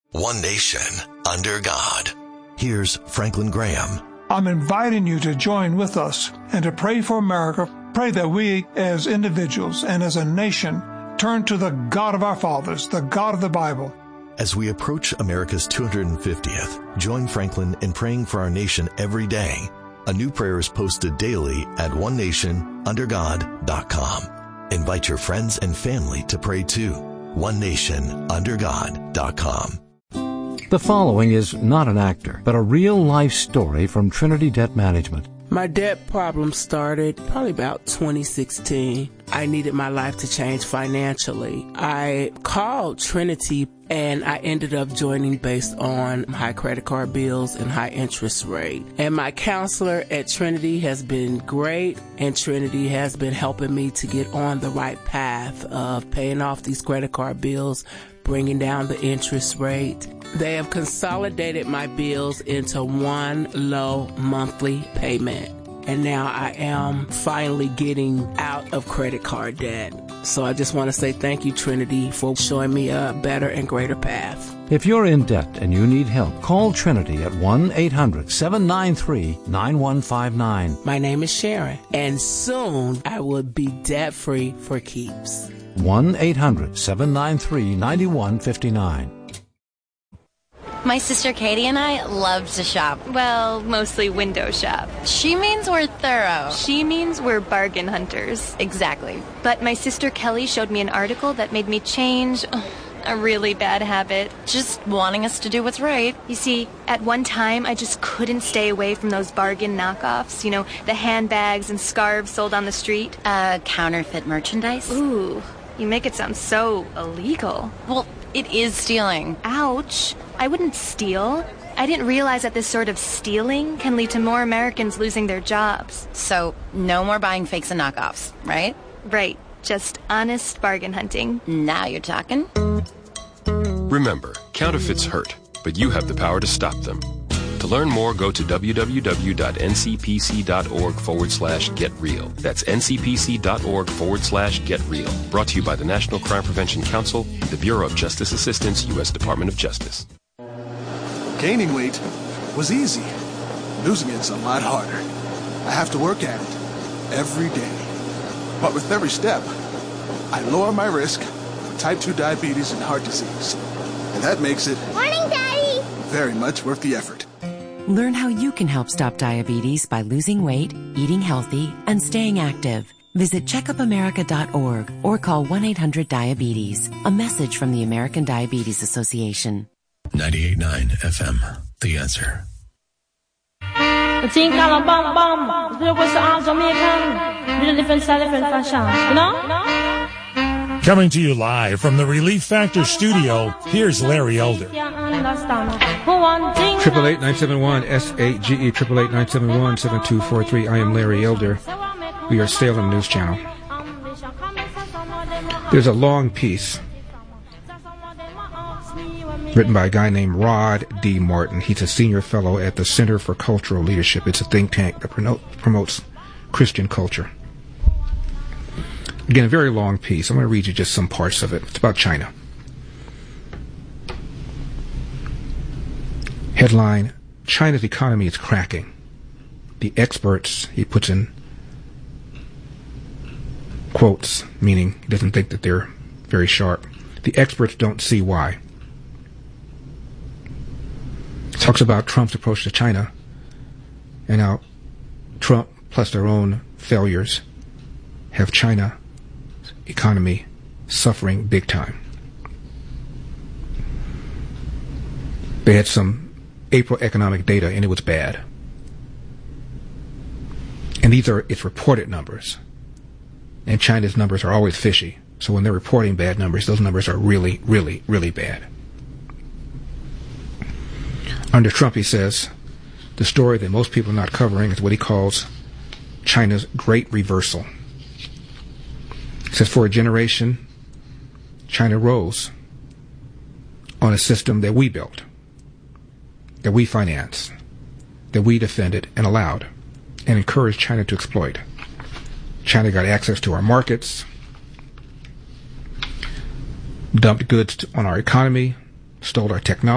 One nation, under God. Here's Franklin Graham. I'm inviting you to join with us and to pray for America. Pray that we as individuals and as a nation turn to the God of our fathers, the God of the Bible. As we approach America's 250th, join Franklin in praying for our nation every day. A new prayer is posted daily at onenationundergod.com. Invite your friends and family to pray too. onenationundergod.com. The following is not an actor, but a real-life story from Trinity Debt Management. My debt problem started probably about 2016. I needed my life to change financially. I called Trinity and I ended up joining based on high credit card bills and high interest rate. And my counselor at Trinity has been great, and Trinity has been helping me to get on the right path of paying off these credit card bills, bringing down the interest rate. They have consolidated my bills into one low monthly payment. And now I am finally getting out of credit card debt. So I just want to say thank you, Trinity, for showing me a better and greater path. If you're in debt and you need help, call Trinity at 1-800-793-9159. My name is Sharon, and soon I will be debt-free for keeps. 1-800-793-9159. My sister Katie and I love to shop. Well, mostly window shop. She means we're thorough. She means we're bargain hunters. Exactly. But my sister Kelly showed me an article that made me change a really bad habit. Just wanting us to do what's right. You see, at one time, I just couldn't stay away from those bargain knockoffs. You know, the handbags and scarves sold on the street. Counterfeit merchandise? Ooh, you make it sound so illegal. Well, it is stealing. Ouch. I wouldn't steal. I didn't realize that this sort of stealing can lead to more Americans losing their jobs. So, no more buying fakes and knockoffs, right? Right. Just honest bargain hunting. Now you're talking. Remember, counterfeits hurt, but you have the power to stop them. To learn more, go to www.ncpc.org/getreal. That's ncpc.org/getreal. Brought to you by the National Crime Prevention Council, the Bureau of Justice Assistance, U.S. Department of Justice. Gaining weight was easy. Losing it's a lot harder. I have to work at it every day. But with every step, I lower my risk of type 2 diabetes and heart disease. And that makes it... Morning, Daddy! ...very much worth the effort. Learn how you can help stop diabetes by losing weight, eating healthy, and staying active. Visit checkupamerica.org or call 1-800-DIABETES. A message from the American Diabetes Association. 98.9 FM, The Answer. Coming to you live from the Relief Factor studio, here's Larry Elder. 888-971-SAGE, 888-971-7243. I am Larry Elder. We are Salem News Channel. There's a long piece written by a guy named Rod D. Martin. He's a senior fellow at the Center for Cultural Leadership. It's a think tank that promotes Christian culture. Again, a very long piece. I'm going to read you just some parts of it. It's about China. Headline, China's economy is cracking. The experts, he puts in quotes, meaning he doesn't think that they're very sharp. The experts don't see why. Talks about Trump's approach to China and how Trump plus their own failures have China's economy suffering big time. They had some April economic data and it was bad. And these are its reported numbers. And China's numbers are always fishy. So when they're reporting bad numbers, those numbers are really, really, really bad. Under Trump, he says, the story that most people are not covering is what he calls China's great reversal. He says, for a generation, China rose on a system that we built, that we financed, that we defended and allowed, and encouraged China to exploit. China got access to our markets, dumped goods on our economy, stole our technology,